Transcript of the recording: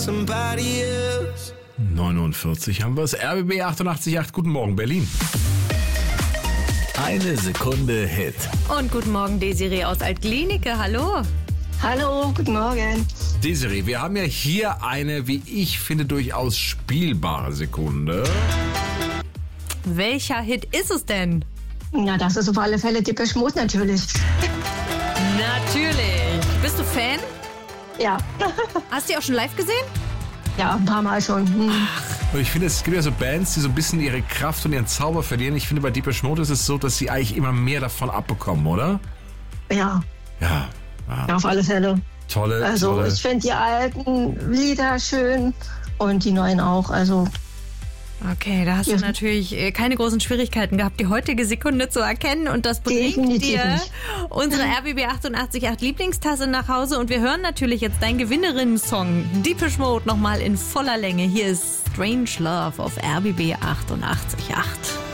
somebody else. 49 haben wir es. RBB 88.8. Guten Morgen, Berlin. Eine Sekunde Hit. Und guten Morgen, Desiree aus Altklinike. Hallo. Hallo, guten Morgen. Desiree, wir haben ja hier eine, wie ich finde, durchaus spielbare Sekunde. Welcher Hit ist es denn? Ja, das ist auf alle Fälle Depeche Mode natürlich. Natürlich. Bist du Fan? Ja. Hast du die auch schon live gesehen? Ja, ein paar Mal schon. Und ich finde, es gibt ja so Bands, die so ein bisschen ihre Kraft und ihren Zauber verlieren. Ich finde, bei Depeche Mode ist es so, dass sie eigentlich immer mehr davon abbekommen, oder? Ja. Ja. Ja, auf alle Fälle. Tolle. Ich finde die alten Lieder schön und die neuen auch. Also Okay, da hast du natürlich keine großen Schwierigkeiten gehabt, die heutige Sekunde zu erkennen. Und das bringt Definitiv dir nicht. unsere RBB 88.8 Lieblingstasse nach Hause. Und wir hören natürlich jetzt deinen Gewinnerinnen-Song Depeche Mode nochmal in voller Länge. Hier ist Strange Love auf RBB 88.8.